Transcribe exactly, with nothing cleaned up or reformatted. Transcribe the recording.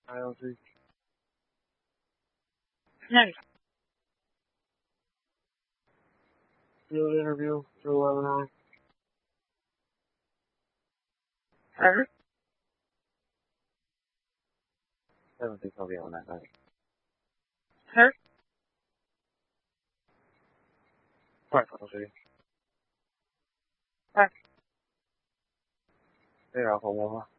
I don't think. Nice. Do an interview for eleven hours. Her? I don't think I'll be on that night. Her? Right, I'll see. Bye. They're off a wall.